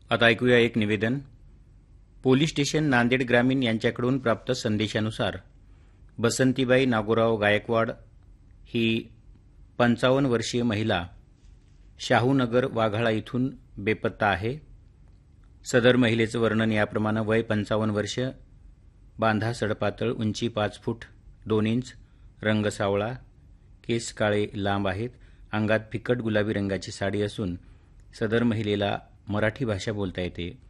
आता ऐकूया एक निवेदन. पोलीस स्टेशन नांदेड ग्रामीण यांच्याकडून प्राप्त संदेशानुसार बसंतीबाई नागोराव गायकवाड ही 55 वर्षीय महिला शाहूनगर वाघाळा इथून बेपत्ता आहे. सदर महिलेचं वर्णन याप्रमाणे: वय 55 वर्ष, बांधा सडपातळ, उंची 5 फूट 2 इंच, रंग सावळा, केस काळे लांब आहेत, अंगात फिकट गुलाबी रंगाची साडी असून सदर महिलेला मराठी भाषा बोलता येते.